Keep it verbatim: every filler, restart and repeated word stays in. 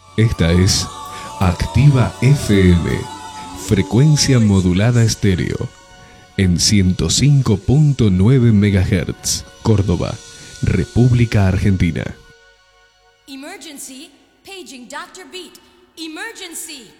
Esta es Activa F M, frecuencia modulada estéreo, en ciento cinco punto nueve megahertz, Córdoba, República Argentina. Emergency, paging doctor Beat. Emergency.